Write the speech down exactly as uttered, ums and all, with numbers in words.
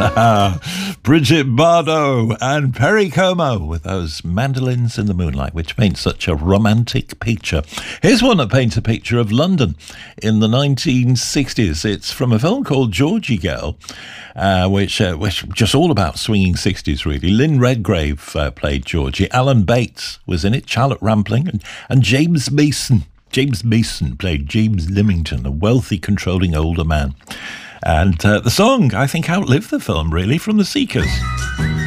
Bridget Bardot and Perry Como with those mandolins in the moonlight, which paints such a romantic picture. Here's one that paints a picture of London in the nineteen sixties. It's from a film called Georgie Girl, uh, which uh, which just all about swinging sixties, really. Lynn Redgrave uh, played Georgie. Alan Bates was in it, Charlotte Rampling, and, and James Mason. James Mason played James Lymington, a wealthy, controlling older man. And uh, the song, I think, outlived the film, really, from the Seekers.